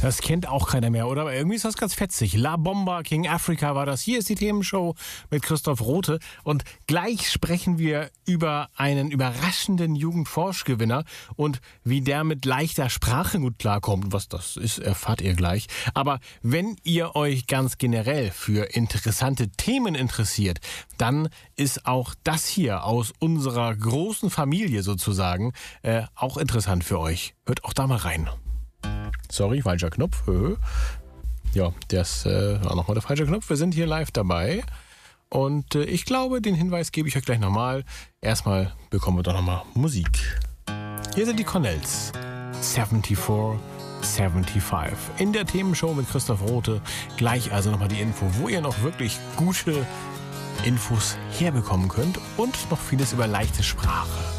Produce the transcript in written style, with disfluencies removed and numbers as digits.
Das kennt auch keiner mehr, oder? Aber irgendwie ist das ganz fetzig. La Bomba, King Africa war das. Hier ist die Themenshow mit Christoph Rothe. Und gleich sprechen wir über einen überraschenden Jugendforschgewinner und wie der mit leichter Sprache gut klarkommt. Was das ist, erfahrt ihr gleich. Aber wenn ihr euch ganz generell für interessante Themen interessiert, dann ist auch das hier aus unserer großen Familie sozusagen auch interessant für euch. Hört auch da mal rein. Sorry, falscher Knopf. Ja, das war nochmal der falsche Knopf. Wir sind hier live dabei. Und ich glaube, den Hinweis gebe ich euch gleich nochmal. Erstmal bekommen wir doch nochmal Musik. Hier sind die Cornells. 74, 75. In der Themenshow mit Christoph Rothe. Gleich also nochmal die Info, wo ihr noch wirklich gute Infos herbekommen könnt. Und noch vieles über leichte Sprache.